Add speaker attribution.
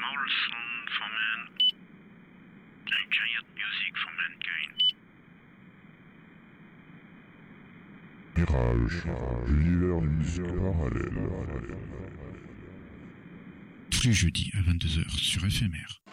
Speaker 1: small sound for man, and giant music for mankind.
Speaker 2: Mirage, l'univers d'une musique parallèle.
Speaker 3: Tous les jeudis à 22h sur FMR.